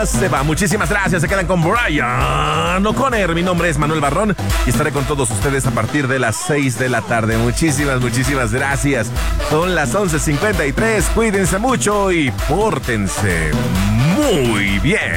se va. Muchísimas gracias. Se quedan con Brian O'Connor. Mi nombre es Manuel Barrón y estaré con todos ustedes a partir de las 6 de la tarde. Muchísimas gracias. Son las 11:53. Cuídense mucho y pórtense muy bien.